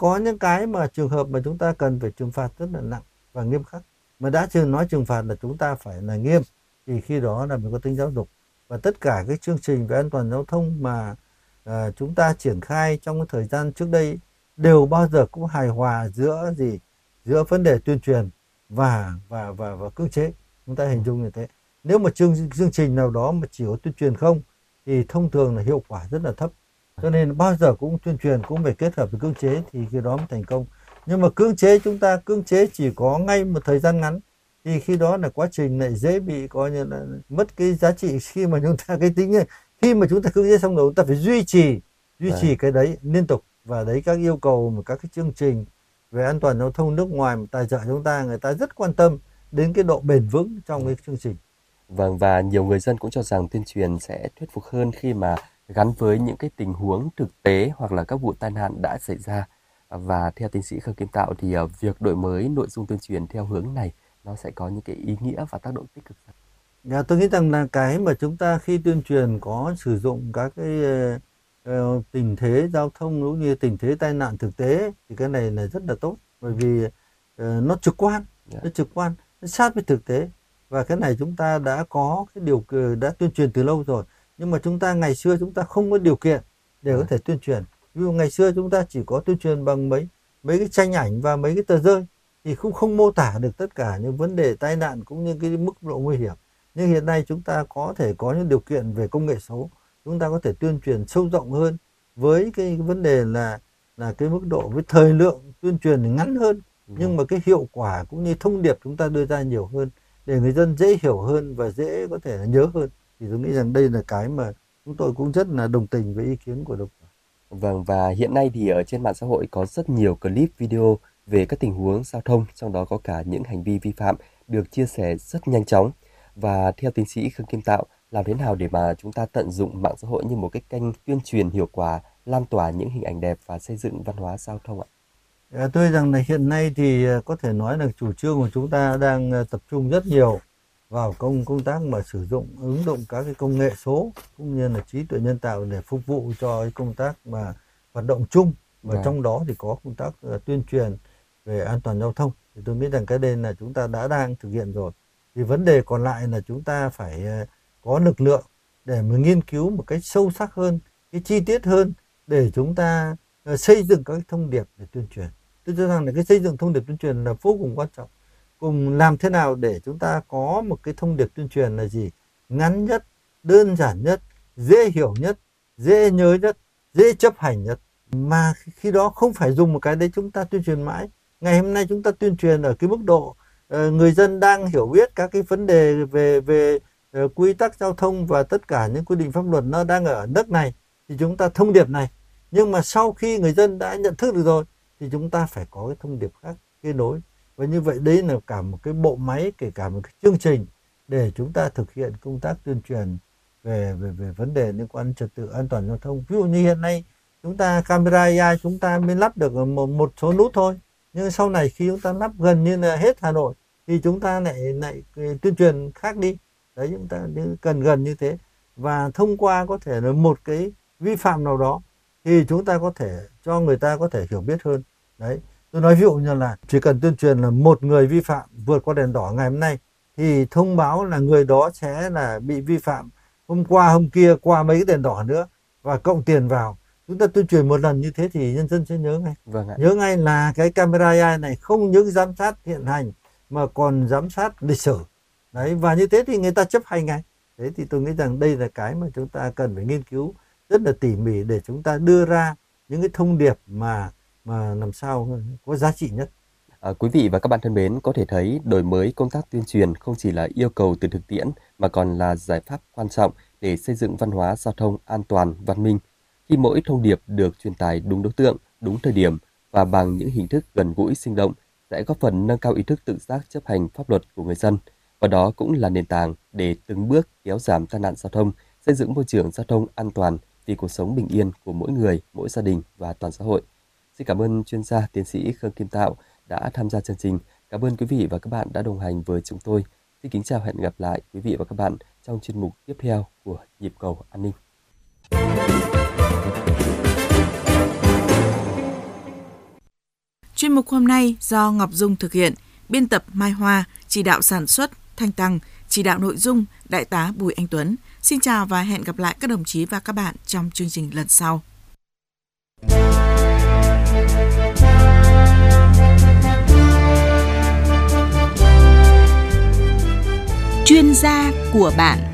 có những cái mà trường hợp mà chúng ta cần phải trừng phạt rất là nặng và nghiêm khắc. Mà đã nói trừng phạt là chúng ta phải là nghiêm, thì khi đó là mới có tính giáo dục. Và tất cả cái chương trình về an toàn giao thông mà chúng ta triển khai trong cái thời gian trước đây đều bao giờ cũng hài hòa giữa vấn đề tuyên truyền và cưỡng chế. Chúng ta hình dung như thế. Nếu mà chương trình nào đó mà chỉ có tuyên truyền không thì thông thường là hiệu quả rất là thấp. Cho nên bao giờ cũng tuyên truyền cũng phải kết hợp với cưỡng chế thì khi đó mới thành công. Nhưng mà chúng ta cưỡng chế chỉ có ngay một thời gian ngắn thì khi đó là quá trình lại dễ bị coi như là mất cái giá trị. Khi mà chúng ta khi mà chúng ta cưỡng chế xong rồi, chúng ta phải duy trì cái đấy liên tục. Và đấy các yêu cầu mà các cái chương trình về an toàn giao thông nước ngoài mà tài trợ chúng ta, người ta rất quan tâm đến cái độ bền vững trong cái chương trình. Vâng, và nhiều người dân cũng cho rằng tuyên truyền sẽ thuyết phục hơn khi mà gắn với những cái tình huống thực tế hoặc là các vụ tai nạn đã xảy ra. Và theo tiến sĩ Khương Kim Tạo thì việc đổi mới nội dung tuyên truyền theo hướng này nó sẽ có những cái ý nghĩa và tác động tích cực. Tôi nghĩ rằng là cái mà chúng ta khi tuyên truyền có sử dụng các cái tình thế giao thông cũng như tình thế tai nạn thực tế thì cái này là rất là tốt, bởi vì nó trực quan, nó sát với thực tế. Và cái này chúng ta đã có cái đã tuyên truyền từ lâu rồi, nhưng mà ngày xưa chúng ta không có điều kiện để có thể tuyên truyền. Ví dụ ngày xưa chúng ta chỉ có tuyên truyền bằng mấy cái tranh ảnh và mấy cái tờ rơi thì không mô tả được tất cả những vấn đề tai nạn cũng như cái mức độ nguy hiểm. Nhưng hiện nay chúng ta có thể có những điều kiện về công nghệ số, chúng ta có thể tuyên truyền sâu rộng hơn với cái vấn đề là cái mức độ với thời lượng tuyên truyền ngắn hơn, nhưng mà cái hiệu quả cũng như thông điệp chúng ta đưa ra nhiều hơn để người dân dễ hiểu hơn và dễ có thể nhớ hơn. Thì tôi nghĩ rằng đây là cái mà chúng tôi cũng rất là đồng tình với ý kiến của đồng chí. Vâng, và hiện nay thì ở trên mạng xã hội có rất nhiều clip video về các tình huống giao thông, trong đó có cả những hành vi vi phạm được chia sẻ rất nhanh chóng. Và theo tiến sĩ Khương Kim Tạo, làm thế nào để mà chúng ta tận dụng mạng xã hội như một cái kênh tuyên truyền hiệu quả, lan tỏa những hình ảnh đẹp và xây dựng văn hóa giao thông ạ? Tôi rằng là hiện nay thì có thể nói là chủ trương của chúng ta đang tập trung rất nhiều vào công tác mà ứng dụng các cái công nghệ số cũng như là trí tuệ nhân tạo để phục vụ cho cái công tác mà hoạt động chung, và trong đó thì có công tác tuyên truyền về an toàn giao thông. Thì tôi nghĩ rằng cái đây là chúng ta đang thực hiện rồi. Thì vấn đề còn lại là chúng ta phải có lực lượng để mà nghiên cứu một cách sâu sắc hơn, cái chi tiết hơn để chúng ta xây dựng các cái thông điệp để tuyên truyền. Tôi cho rằng là cái xây dựng thông điệp tuyên truyền là vô cùng quan trọng. Cùng làm thế nào để chúng ta có một cái thông điệp tuyên truyền là gì? Ngắn nhất, đơn giản nhất, dễ hiểu nhất, dễ nhớ nhất, dễ chấp hành nhất. Mà khi đó không phải dùng một cái đấy chúng ta tuyên truyền mãi. Ngày hôm nay chúng ta tuyên truyền ở cái mức độ người dân đang hiểu biết các cái vấn đề về quy tắc giao thông và tất cả những quy định pháp luật nó đang ở nước này thì chúng ta thông điệp này. Nhưng mà sau khi người dân đã nhận thức được rồi thì chúng ta phải có cái thông điệp khác kết nối. Và như vậy đấy là cả một cái bộ máy, kể cả một cái chương trình để chúng ta thực hiện công tác tuyên truyền về vấn đề liên quan đến trật tự an toàn giao thông. Ví dụ như hiện nay chúng ta camera AI chúng ta mới lắp được một số nút thôi, nhưng sau này khi chúng ta lắp gần như là hết Hà Nội thì chúng ta lại tuyên truyền khác đi. Đấy, chúng ta gần như thế, và thông qua có thể là một cái vi phạm nào đó thì chúng ta có thể cho người ta có thể hiểu biết hơn. Đấy, tôi nói ví dụ như là chỉ cần tuyên truyền là một người vi phạm vượt qua đèn đỏ ngày hôm nay thì thông báo là người đó sẽ là bị vi phạm hôm qua hôm kia qua mấy cái đèn đỏ nữa và cộng tiền vào. Chúng ta tuyên truyền một lần như thế thì nhân dân sẽ nhớ ngay. Nhớ ngay là cái camera AI này không những giám sát hiện hành mà còn giám sát lịch sử. Đấy, và như thế thì người ta chấp hành ngay. Thế thì tôi nghĩ rằng đây là cái mà chúng ta cần phải nghiên cứu rất là tỉ mỉ để chúng ta đưa ra những cái thông điệp mà làm sao có giá trị nhất. Quý vị và các bạn thân mến, có thể thấy đổi mới công tác tuyên truyền không chỉ là yêu cầu từ thực tiễn mà còn là giải pháp quan trọng để xây dựng văn hóa giao thông an toàn, văn minh. Khi mỗi thông điệp được truyền tải đúng đối tượng, đúng thời điểm và bằng những hình thức gần gũi sinh động sẽ góp phần nâng cao ý thức tự giác chấp hành pháp luật của người dân. Và đó cũng là nền tảng để từng bước kéo giảm tai nạn giao thông, xây dựng môi trường giao thông an toàn vì cuộc sống bình yên của mỗi người, mỗi gia đình và toàn xã hội. Xin cảm ơn chuyên gia tiến sĩ Khương Kim Tạo đã tham gia chương trình. Cảm ơn quý vị và các bạn đã đồng hành với chúng tôi. Xin kính chào, hẹn gặp lại quý vị và các bạn trong chuyên mục tiếp theo của Nhịp cầu an ninh. Chuyên mục hôm nay do Ngọc Dung thực hiện, biên tập Mai Hoa, chỉ đạo sản xuất Thanh Tăng, chỉ đạo nội dung Đại tá Bùi Anh Tuấn. Xin chào và hẹn gặp lại các đồng chí và các bạn trong chương trình lần sau. Chuyên gia của bạn.